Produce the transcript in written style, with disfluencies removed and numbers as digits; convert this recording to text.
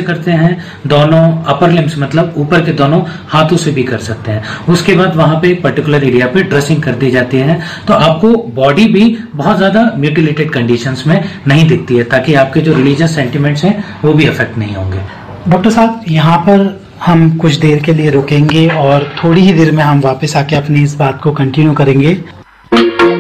करते हैं, दोनों अपर लिम्स मतलब ऊपर के दोनों हाथों से भी कर सकते हैं। उसके बाद वहां पे पर्टिकुलर एरिया पे ड्रेसिंग कर दी जाती है, तो आपको बॉडी भी बहुत ज्यादा म्यूटिलेटेड कंडीशंस में नहीं दिखती है, ताकि आपके जो रिलीजियस सेंटिमेंट्स हैं वो भी अफेक्ट नहीं होंगे। डॉक्टर साहब, यहाँ पर हम कुछ देर के लिए रुकेंगे और थोड़ी ही देर में हम वापस आके अपनी इस बात को कंटिन्यू करेंगे।